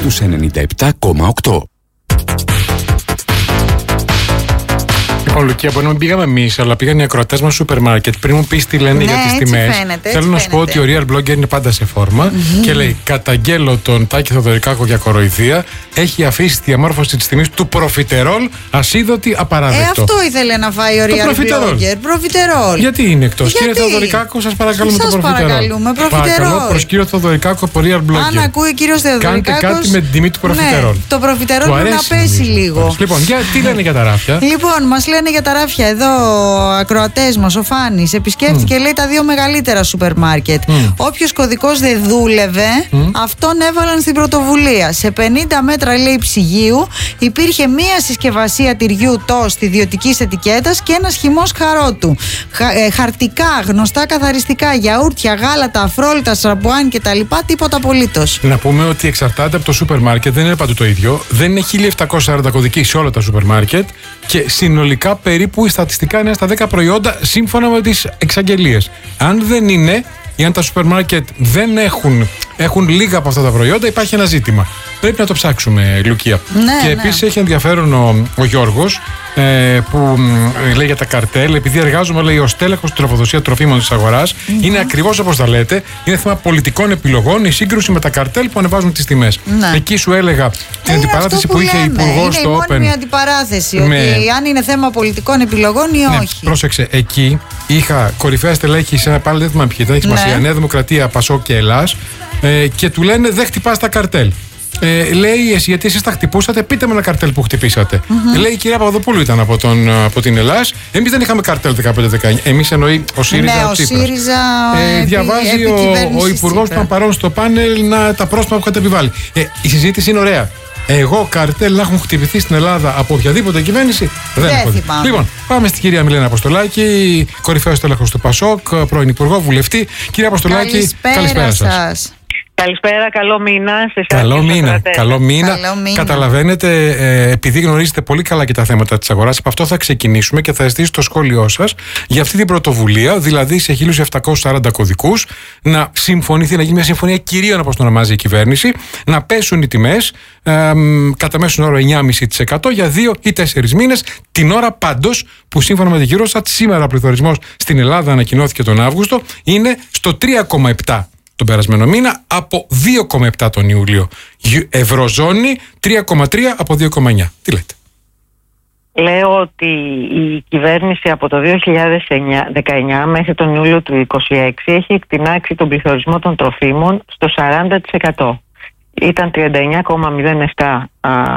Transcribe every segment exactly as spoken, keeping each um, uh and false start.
στους ενενήντα επτά κόμμα οκτώ. Λοιπόν, Λουκία, μπορεί να μην πήγαμε εμείς, αλλά πήγαν οι ακροατές μας στο σούπερ μάρκετ. Πριν μου πεις τι λένε ναι, για τις τιμές, φαίνεται, θέλω να σου πω ότι ο Real Blogger είναι πάντα σε φόρμα mm-hmm. και λέει: καταγγέλλω τον Τάκη Θοδωρικάκο για κοροϊδία. Έχει αφήσει τη διαμόρφωση της τιμής του προφιτερόλ ασίδωτη απαράδεκτο. Ε, αυτό ήθελε να φάει ο Real Blogger. Προφιτερόλ. Γιατί είναι εκτός, κύριε Θοδωρικάκο, σας παρακαλούμε το προφιτερόλ. Παρακαλούμε, παρακαλώ προς κύριο Θοδωρικάκο από Real Blogger. Αν ακούει ο κύριος Θοδωρικάκος, κάντε κάτι με την τιμή του προφιτερόλ. Ναι, το προφιτερόλ πρέπει να πέσει λίγο. Λοιπόν, τι λένε για τα ράφια. Λοιπόν, μας λένε για τα ράφια εδώ ακροατές μας, ο Φάνης επισκέφτηκε mm. λέει τα δύο μεγαλύτερα σούπερ μάρκετ. Mm. Όποιος κωδικός δεν δούλευε, mm. αυτόν έβαλαν στην πρωτοβουλία. Σε πενήντα μέτρα λέει ψυγείου υπήρχε μία συσκευασία τυριού τόστ ιδιωτικής ετικέτας και ένας χυμός χαρότου. Χα, ε, χαρτικά, γνωστά καθαριστικά, γιαούρτια, γάλατα, αφρόλητα, σαμπουάν κτλ. Τίποτα απολύτως. Να πούμε ότι εξαρτάται από το σούπερ μάρκετ, δεν είναι παντού το ίδιο. Δεν είναι χίλια επτακόσια σαράντα κωδικοί σε όλα τα σούπερ μάρκετ και συνολικά περίπου η στατιστικά είναι στα δέκα προϊόντα σύμφωνα με τις εξαγγελίες. Αν δεν είναι, ή αν τα σούπερ μάρκετ δεν έχουν, έχουν λίγα από αυτά τα προϊόντα, υπάρχει ένα ζήτημα. Πρέπει να το ψάξουμε, Λουκία. Ναι, και ναι. επίσης έχει ενδιαφέρον ο, ο Γιώργος ε, που ε, λέει για τα καρτέλ, επειδή εργάζομαι, λέει, ως τέλεχος στην τροφοδοσία τροφίμων της αγοράς. Mm-hmm. Είναι ακριβώς όπως τα λέτε. Είναι θέμα πολιτικών επιλογών η σύγκρουση με τα καρτέλ που ανεβάζουν τις τιμές. Ναι. Εκεί σου έλεγα την είναι αντιπαράθεση που, που είχε υπουργός στο Open. Είναι η μόνιμη αντιπαράθεση. Με... ότι αν είναι θέμα πολιτικών επιλογών ή ναι, όχι. Πρόσεξε, εκεί είχα κορυφαία στελέχη σε ένα πάλι, δεν θυμάμαι ποιοι, δεν έχει σημασία. Νέα Δημοκρατία, Πασόκ και Ελλάς. Ε, και του λένε δεν χτυπάς τα καρτέλ. Ε, λέει, εσύ, γιατί εσείς τα χτυπούσατε, πείτε με ένα καρτέλ που χτυπήσατε. Mm-hmm. Λέει, η κυρία Παπαδοπούλου ήταν από, τον, από την Ελλάς. Εμείς δεν είχαμε καρτέλ δεκαπέντε δεκαεννιά. Εμείς εννοεί ο ΣΥΡΙΖΑ. Ναι, ο ο ΣΥΡΙΖΑ. Ε, διαβάζει επί, ο, ο υπουργός που ήταν παρόν στο πάνελ να, τα πρόστιμα που είχατε επιβάλει. Ε, η συζήτηση είναι ωραία. Εγώ καρτέλ να έχουν χτυπηθεί στην Ελλάδα από οποιαδήποτε κυβέρνηση δεν, δεν έχω δει. Λοιπόν, πάμε στην κυρία Μιλένα Αποστολάκη, κορυφαίο στέλεχος του Πασόκ, πρώην υπουργό, βουλευτή. Κυρία Αποστολάκη, καλησπέρα, καλησπέρα σας. Καλησπέρα, καλό μήνα σε εσάς. Καλό μήνα, καλό μήνα. Καλό μήνα. Καταλαβαίνετε, ε, επειδή γνωρίζετε πολύ καλά και τα θέματα της αγοράς, από αυτό θα ξεκινήσουμε και θα ζητήσω το σχόλιο σας για αυτή την πρωτοβουλία, δηλαδή σε χίλια επτακόσιους σαράντα κωδικούς, να συμφωνηθεί, να γίνει μια συμφωνία κυρίων, όπως το ονομάζει η κυβέρνηση, να πέσουν οι τιμές ε, κατά μέσον όρο εννιά κόμμα πέντε τοις εκατό για δύο ή τέσσερις μήνες, την ώρα πάντως που σύμφωνα με την Eurostat σήμερα ο πληθωρισμός στην Ελλάδα ανακοινώθηκε τον Αύγουστο, είναι στο τρία κόμμα επτά τοις εκατό. Τον περασμένο μήνα από δύο κόμμα επτά τον Ιούλιο. Ευρωζώνη τρία κόμμα τρία από δύο κόμμα εννιά. Τι λέτε? Λέω ότι η κυβέρνηση από το δύο χιλιάδες δεκαεννιά μέχρι τον Ιούλιο του είκοσι έξι έχει εκτινάξει τον πληθωρισμό των τροφίμων στο σαράντα τοις εκατό. Ήταν τριάντα εννιά κόμμα μηδέν επτά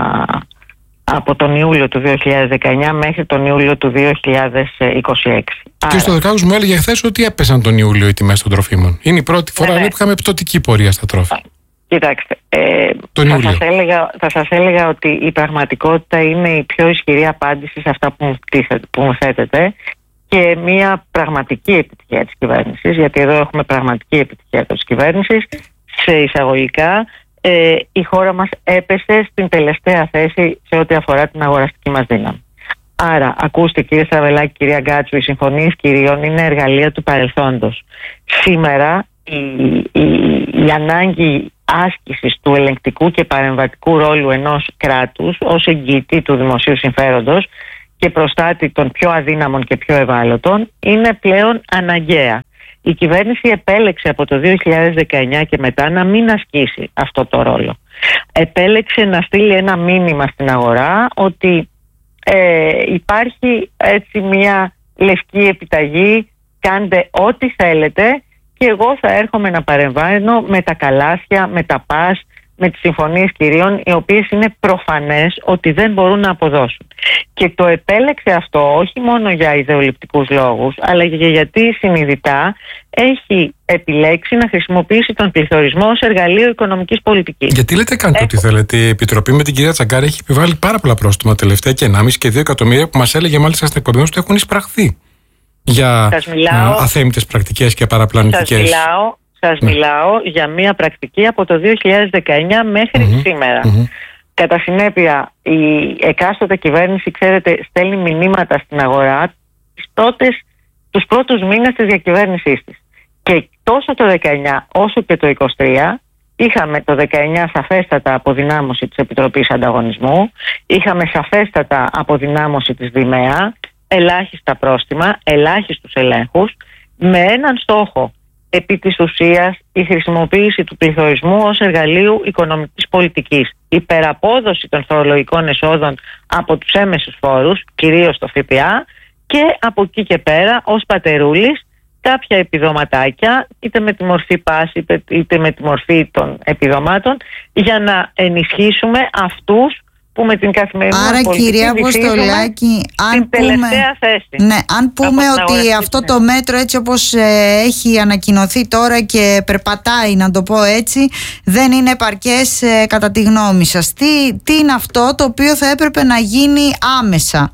από τον Ιούλιο του δύο χιλιάδες δεκαεννιά μέχρι τον Ιούλιο του δύο χιλιάδες είκοσι έξι. Και ο Στοδεκάκος μου έλεγε χθες ότι έπεσαν τον Ιούλιο οι τιμές των τροφίμων. Είναι η πρώτη φορά ναι, ναι. που είχαμε πτωτική πορεία στα τρόφιμα. Κοιτάξτε, ε, θα, σας έλεγα, θα σας έλεγα ότι η πραγματικότητα είναι η πιο ισχυρή απάντηση σε αυτά που μου, που μου θέτετε και μια πραγματική επιτυχία της κυβέρνησης, γιατί εδώ έχουμε πραγματική επιτυχία της κυβέρνησης, σε εισαγωγικά. Ε, η χώρα μας έπεσε στην τελευταία θέση σε ό,τι αφορά την αγοραστική μας δύναμη. Άρα, ακούστε κύριε Στραβελάκη, κυρία Γκάτσου, οι συμφωνίες κυρίων είναι εργαλεία του παρελθόντος. Σήμερα η, η, η ανάγκη άσκησης του ελεγκτικού και παρεμβατικού ρόλου ενός κράτους ως εγγυητή του δημοσίου συμφέροντος και προστάτη των πιο αδύναμων και πιο ευάλωτων είναι πλέον αναγκαία. Η κυβέρνηση επέλεξε από το δύο χιλιάδες δεκαεννιά και μετά να μην ασκήσει αυτό το ρόλο. Επέλεξε να στείλει ένα μήνυμα στην αγορά ότι ε, υπάρχει έτσι μια λευκή επιταγή, κάντε ό,τι θέλετε και εγώ θα έρχομαι να παρεμβαίνω με τα καλάθια, με τα πας, με τις συμφωνίες κυρίων, οι οποίες είναι προφανές ότι δεν μπορούν να αποδώσουν. Και το επέλεξε αυτό όχι μόνο για ιδεολειπτικούς λόγους, αλλά και γιατί συνειδητά έχει επιλέξει να χρησιμοποιήσει τον πληθωρισμό ως εργαλείο οικονομικής πολιτικής. Γιατί λέτε κάντε ό,τι θέλετε. Η Επιτροπή με την κυρία Τσαγκάρη έχει επιβάλει πάρα πολλά πρόστιμα τελευταία και ενάμιση και δύο εκατομμύρια που μας έλεγε μάλιστα στην εκπομπή μας ότι έχουν εισπραχθεί για αθέμητες πρακτικές και παραπλανητικές. Σας μιλάω, σας ναι. μιλάω για μια πρακτική από το δύο χιλιάδες δεκαεννιά μέχρι mm-hmm. σήμερα. Mm-hmm. Κατά συνέπεια, η εκάστοτε κυβέρνηση, ξέρετε, στέλνει μηνύματα στην αγορά τις πρώτες, τους πρώτους μήνες της διακυβέρνησής της. Και τόσο το δεκαεννιά όσο και το είκοσι τρία Είχαμε το δεκαεννιά σαφέστατα αποδυνάμωση της Επιτροπής Ανταγωνισμού, είχαμε σαφέστατα αποδυνάμωση της ΔΙΜΕΑ, ελάχιστα πρόστιμα, ελάχιστους ελέγχους, με έναν στόχο, επί της ουσίας, η χρησιμοποίηση του πληθωρισμού ως εργαλείου οικονομικής πολιτικής, υπεραπόδοση των φορολογικών εσόδων από τους έμεσους φόρους, κυρίως το ΦΠΑ, και από εκεί και πέρα ως πατερούλης κάποια επιδοματάκια, είτε με τη μορφή πάση είτε με τη μορφή των επιδομάτων, για να ενισχύσουμε αυτούς που με την καθημερινή Άρα, κυρία Αποστολάκη, αν την πούμε, θέση. Ναι, αν πούμε ότι αυτό το μέτρο, έτσι όπως ε, έχει ανακοινωθεί τώρα και περπατάει, να το πω έτσι, δεν είναι επαρκές ε, κατά τη γνώμη σας. Τι, τι είναι αυτό το οποίο θα έπρεπε να γίνει άμεσα?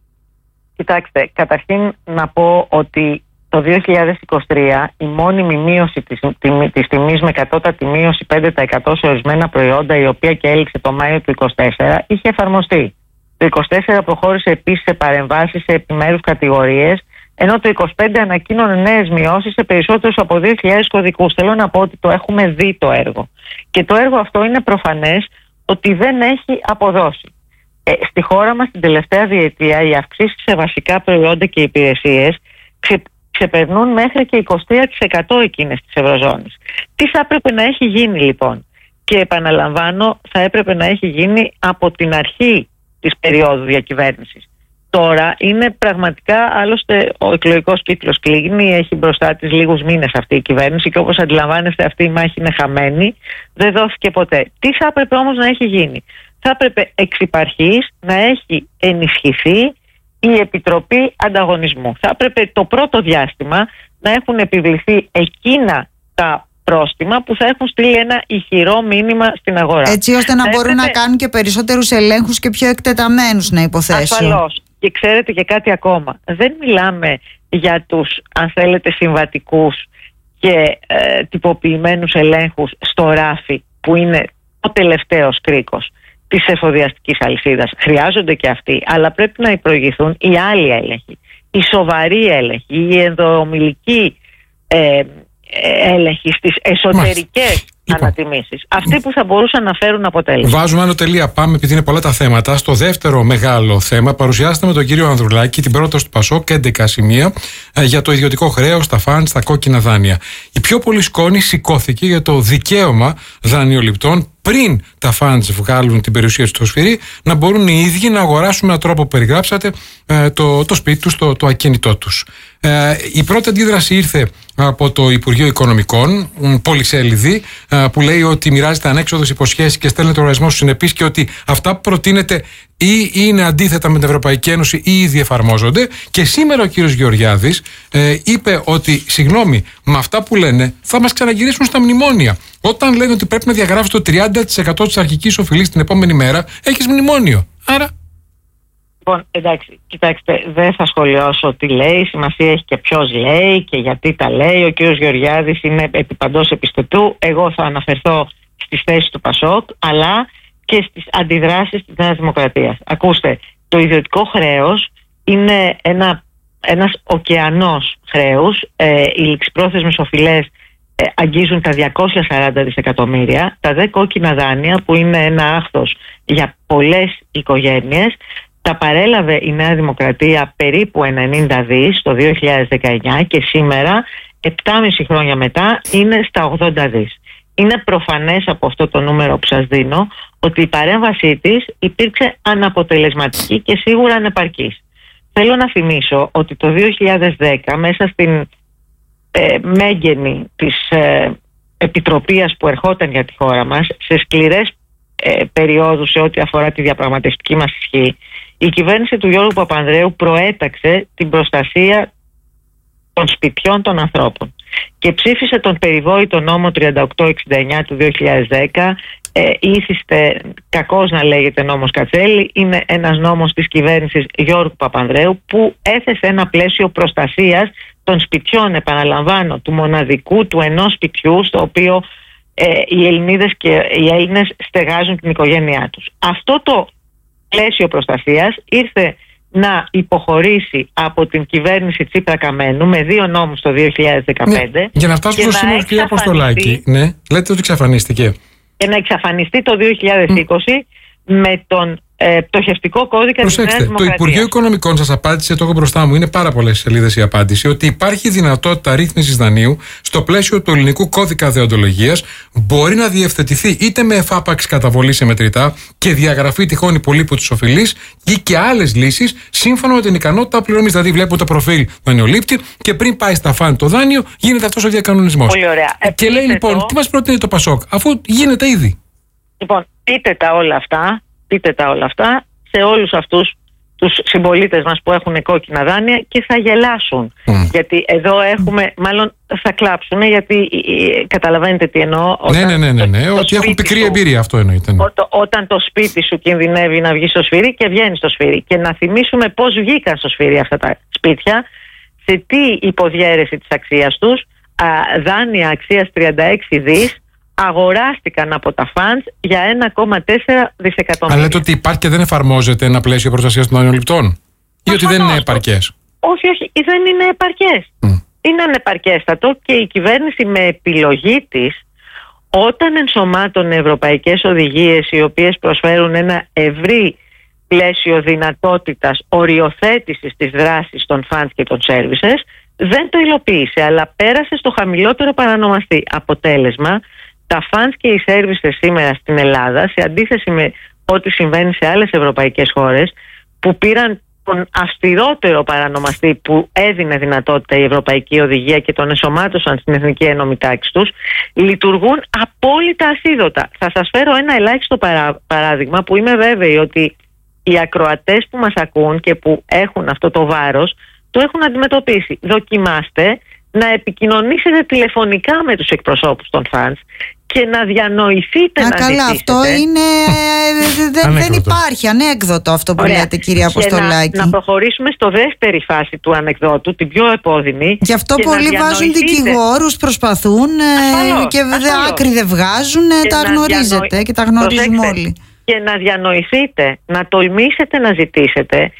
Κοιτάξτε, καταρχήν να πω ότι το δύο χιλιάδες είκοσι τρία η μόνιμη μείωση της, της τιμής με κατώτατη μείωση πέντε τοις εκατό σε ορισμένα προϊόντα, η οποία και έληξε το Μάιο του είκοσι τέσσερα, είχε εφαρμοστεί. Το είκοσι τέσσερα προχώρησε επίσης σε παρεμβάσεις σε επιμέρους κατηγορίες, ενώ το είκοσι πέντε ανακοίνωνε νέες μειώσεις σε περισσότερους από δύο χιλιάδες κωδικούς. Θέλω να πω ότι το έχουμε δει το έργο. Και το έργο αυτό είναι προφανές ότι δεν έχει αποδώσει. Ε, στη χώρα μας την τελευταία διετία οι αυξήσεις σε βασικά προϊόντα και υπηρεσίες ξε, ξεπερνούν μέχρι και είκοσι τρία τοις εκατό εκείνες της Ευρωζώνης. Τι θα έπρεπε να έχει γίνει λοιπόν? Και επαναλαμβάνω, θα έπρεπε να έχει γίνει από την αρχή της περίοδου διακυβέρνησης. Τώρα είναι πραγματικά, άλλωστε ο εκλογικός κύκλος κλείνει, έχει μπροστά της λίγους μήνες αυτή η κυβέρνηση και όπως αντιλαμβάνεστε αυτή η μάχη είναι χαμένη, δεν δόθηκε ποτέ. Τι θα έπρεπε όμως να έχει γίνει? Θα έπρεπε εξ υπαρχής να έχει ενισχυθεί η Επιτροπή Ανταγωνισμού. Θα έπρεπε το πρώτο διάστημα να έχουν επιβληθεί εκείνα τα πρόστιμα που θα έχουν στείλει ένα ηχηρό μήνυμα στην αγορά. Έτσι ώστε να θα μπορούν έπρεπε... να κάνουν και περισσότερους ελέγχους και πιο εκτεταμένους, να υποθέσω. Ασφαλώς. Και ξέρετε και κάτι ακόμα. Δεν μιλάμε για τους, αν θέλετε, συμβατικούς και ε, τυποποιημένους ελέγχους στο ράφι, που είναι ο τελευταίος κρίκος της εφοδιαστικής αλυσίδας. Χρειάζονται και αυτοί, αλλά πρέπει να προηγηθούν οι άλλοι έλεγχοι, οι σοβαροί έλεγχοι, οι ενδομιλικοί ε, έλεγχοι στις εσωτερικές ανατιμήσεις. Αυτοί που θα μπορούσαν να φέρουν αποτέλεσμα. Βάζουμε ένα τελεία. Πάμε, επειδή είναι πολλά τα θέματα, στο δεύτερο μεγάλο θέμα. Παρουσιάσατε με τον κύριο Ανδρουλάκη την πρόταση του Πασόκ, έντεκα σημεία, για το ιδιωτικό χρέος, τα φαντ, τα κόκκινα δάνεια. Η πιο πολύ σκόνη σηκώθηκε για το δικαίωμα δανειοληπτών, πριν τα φαντς βγάλουν την περιουσία στο σφυρί, να μπορούν οι ίδιοι να αγοράσουν με έναν τρόπο που περιγράψατε το, το σπίτι τους, το, το ακίνητό τους. Ε, η πρώτη αντίδραση ήρθε από το Υπουργείο Οικονομικών, πολυσέλιδη, που λέει ότι μοιράζεται ανέξοδες υποσχέσεις και στέλνεται οργανισμό στους συνεπείς και ότι αυτά που προτείνεται ή είναι αντίθετα με την Ευρωπαϊκή Ένωση ή ήδη εφαρμόζονται. Και σήμερα ο κύριος Γεωργιάδης ε, είπε ότι, συγγνώμη, με αυτά που λένε θα μας ξαναγυρίσουν στα μνημόνια. Όταν λένε ότι πρέπει να διαγράψεις το τριάντα τοις εκατό της αρχικής οφειλής την επόμενη μέρα, έχεις μνημόνιο. Άρα. Λοιπόν, εντάξει, κοιτάξτε, δεν θα σχολιάσω τι λέει, σημασία έχει και ποιος λέει και γιατί τα λέει. Ο κύριος Γεωργιάδης είναι επί παντός επιστητού. Εγώ θα αναφερθώ στις θέσεις του Πασόκ, αλλά και στις αντιδράσεις της Νέας Δημοκρατίας. Ακούστε, το ιδιωτικό χρέος είναι ένα, ένας ωκεανός χρέους. Ε, οι ληξιπρόθεσμες οφειλές ε, αγγίζουν τα διακόσια σαράντα δισεκατομμύρια. Τα δε κόκκινα δάνεια, που είναι ένα άχθος για πολλές οικογένειες, τα παρέλαβε η Νέα Δημοκρατία περίπου ενενήντα δις το δύο χιλιάδες δεκαεννιά και σήμερα, επτά και μισό χρόνια μετά, είναι στα ογδόντα δις. Είναι προφανές από αυτό το νούμερο που σας δίνω ότι η παρέμβασή της υπήρξε αναποτελεσματική και σίγουρα ανεπαρκής. Θέλω να θυμίσω ότι το δύο χιλιάδες δέκα, μέσα στην ε, μέγενη της ε, επιτροπίας που ερχόταν για τη χώρα μας, σε σκληρές ε, περιόδους σε ό,τι αφορά τη διαπραγματευτική μας ισχύ, η κυβέρνηση του Γιώργου Παπανδρέου προέταξε την προστασία των σπιτιών των ανθρώπων και ψήφισε τον περιβόητο νόμο τριάντα οκτώ εξήντα εννιά του δύο χιλιάδες δέκα. Ε, ήθιστε κακώς να λέγεται νόμος Κατσέλη. Είναι ένας νόμος της κυβέρνησης Γιώργου Παπανδρέου που έθεσε ένα πλαίσιο προστασίας των σπιτιών, επαναλαμβάνω, του μοναδικού, του ενός σπιτιού στο οποίο ε, οι Ελληνίδες και οι Έλληνες στεγάζουν την οικογένειά τους. Αυτό το πλαίσιο προστασίας ήρθε να υποχωρήσει από την κυβέρνηση Τσίπρα Καμένου με δύο νόμους το δύο χιλιάδες δεκαπέντε. Ναι, για να φτάσουμε στο σημείο, κυρία Αποστολάκη. Ναι, λέτε ότι εξαφανίστηκε. Και να εξαφανιστεί το δύο χιλιάδες είκοσι mm. με τον ε, πτωχευτικό κώδικα της Νέας Δημοκρατίας. Το Υπουργείο Οικονομικών σας απάντησε, το έχω μπροστά μου, είναι πάρα πολλές σελίδες η απάντηση, ότι υπάρχει δυνατότητα ρύθμισης δανείου στο πλαίσιο του ελληνικού κώδικα δεοντολογίας, μπορεί να διευθετηθεί είτε με εφάπαξη καταβολή σε μετρητά και διαγραφή τυχόν υπολείπου της οφειλής ή και άλλες λύσεις σύμφωνα με την ικανότητα πληρωμής. Δηλαδή, βλέπω το προφίλ δανειολήπτη και πριν πάει στα φαν το δάνειο, γίνεται αυτός ο διακανονισμός. Πολύ ωραία. Και λέει λοιπόν, το... τι μας προτείνει το Πασόκ, αφού γίνεται ήδη. Λοιπόν, πείτε τα όλα αυτά. Πείτε τα όλα αυτά σε όλους αυτούς τους συμπολίτες μας που έχουν κόκκινα δάνεια και θα γελάσουν. Mm. Γιατί εδώ έχουμε, μάλλον θα κλάψουν, γιατί ε, καταλαβαίνετε τι εννοώ. Ναι, ναι, ναι, ναι, ναι. Το, ότι το έχουν πικρή σου, εμπειρία, αυτό εννοείται. Ναι. Ό, το, όταν το σπίτι σου κινδυνεύει να βγει στο σφυρί και βγαίνει στο σφυρί. Και να θυμίσουμε πώς βγήκαν στο σφυρί αυτά τα σπίτια, σε τι υποδιέρεση της αξίας τους, α, δάνεια αξίας τριάντα έξι δις, αγοράστηκαν από τα φαντς για ένα κόμμα τέσσερα δισεκατομμύρια. Αλλά λέτε ότι υπάρχει και δεν εφαρμόζεται ένα πλαίσιο προστασίας των δανειοληπτών, ή ότι δεν είναι επαρκές? Όχι, όχι, δεν είναι επαρκές. Mm. Είναι ανεπαρκέστατο και η κυβέρνηση με επιλογή της, όταν ενσωμάτωνε ευρωπαϊκές οδηγίες οι οποίες προσφέρουν ένα ευρύ πλαίσιο δυνατότητας οριοθέτησης της δράσης των funds και των services, δεν το υλοποίησε, αλλά πέρασε στο χαμηλότερο παρανομαστή. Αποτέλεσμα, τα funds και οι services σήμερα στην Ελλάδα, σε αντίθεση με ό,τι συμβαίνει σε άλλες ευρωπαϊκές χώρες, που πήραν τον αυστηρότερο παρανομαστή που έδινε δυνατότητα η Ευρωπαϊκή Οδηγία και τον ενσωμάτωσαν στην Εθνική Ένωμη Τάξη τους, λειτουργούν απόλυτα ασίδωτα. Θα σας φέρω ένα ελάχιστο παρά, παράδειγμα που είμαι βέβαιη ότι οι ακροατές που μας ακούν και που έχουν αυτό το βάρος το έχουν αντιμετωπίσει. Δοκιμάστε να επικοινωνήσετε τηλεφωνικά με τους εκπροσώπους των φαντς και να διανοηθείτε. Α, να καλά, ζητήσετε. αυτό είναι. δεν, δεν υπάρχει ανέκδοτο αυτό που λέτε, κυρία Αποστολάκη. Να, να προχωρήσουμε στο δεύτερη φάση του ανεκδότου, την πιο επώδυνη. Γι' αυτό πολλοί βάζουν δικηγόρους, προσπαθούν ασφαλώς, και ασφαλώς. άκρη δεν βγάζουν, και τα γνωρίζετε διανο... και τα γνωρίζουμε Προσέξτε. όλοι. Και να διανοηθείτε, να τολμήσετε να ζητήσετε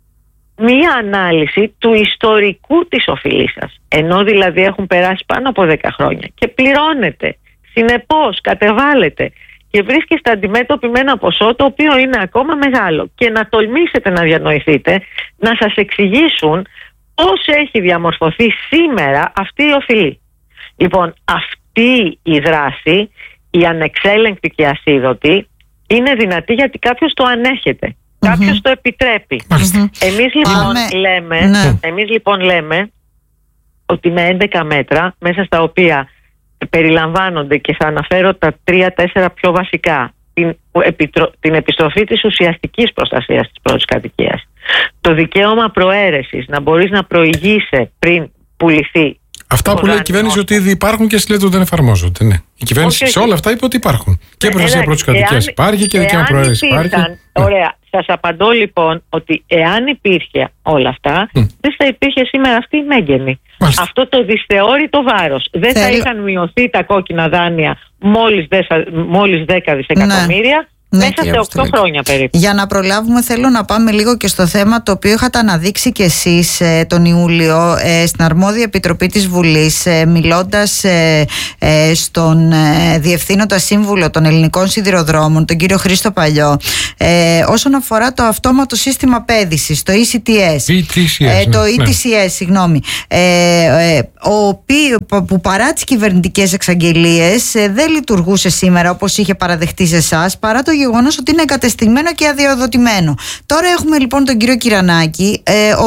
μία ανάλυση του ιστορικού της οφειλής σας. Ενώ δηλαδή έχουν περάσει πάνω από δέκα χρόνια και πληρώνετε, συνεπώς κατεβάλλετε και βρίσκεστε αντιμέτωποι με ένα ποσό το οποίο είναι ακόμα μεγάλο, και να τολμήσετε να διανοηθείτε, να σας εξηγήσουν πώς έχει διαμορφωθεί σήμερα αυτή η οφειλή. Λοιπόν, αυτή η δράση, η ανεξέλεγκτη και ασίδωτη, είναι δυνατή γιατί κάποιος το ανέχεται. Mm-hmm. Κάποιος το επιτρέπει. Mm-hmm. Εμείς, λοιπόν, λέμε, ναι. εμείς λοιπόν λέμε ότι με έντεκα μέτρα, μέσα στα οποία περιλαμβάνονται, και θα αναφέρω τα τρία-τέσσερα πιο βασικά, την, επιτρο, την επιστροφή της ουσιαστικής προστασίας της πρώτης κατοικίας, το δικαίωμα προαίρεσης, να μπορείς να προηγείσαι πριν πουληθεί. Αυτά που λέει η κυβέρνηση ότι ήδη υπάρχουν και εσείς λέτε ότι δεν εφαρμόζονται. Ναι. Η κυβέρνηση όχι, σε όλα αυτά είπε ότι υπάρχουν. Και προστασία πρώτης κατοικίας υπάρχει και δικαίωμα προαίρεσης υπάρχει. Ωραία. Σας απαντώ λοιπόν ότι εάν υπήρχε όλα αυτά, mm. δεν θα υπήρχε σήμερα αυτή η μέγενη. Μάλιστα. Αυτό το δυσθεώρητο βάρος. Δεν Θέλ... θα είχαν μειωθεί τα κόκκινα δάνεια μόλις, δεσα... μόλις δέκα δισεκατομμύρια. Ναι. Μέσα ναι, σε οκτώ χρόνια περίπου. Για να προλάβουμε, θέλω να πάμε λίγο και στο θέμα το οποίο είχατε αναδείξει και εσείς ε, τον Ιούλιο ε, στην αρμόδια επιτροπή της Βουλής, ε, μιλώντας ε, ε, στον ε, διευθύνοντα σύμβουλο των ελληνικών σιδηροδρόμων, τον κύριο Χρήστο Παλιό, ε, όσον αφορά το αυτόματο σύστημα πέδησης, το ι σι τι ες. ι τι σι ες, ε, το ναι. ι τι σι ες, συγγνώμη. Ε, ε, ο οποίο, που παρά τις κυβερνητικές εξαγγελίες ε, δεν λειτουργούσε σήμερα όπως είχε παραδεχτεί σε εσάς, παρά το γεγονός ότι είναι εγκατεστημένο και αδειοδοτημένο. Τώρα έχουμε λοιπόν τον κύριο Κυρανάκη, ε,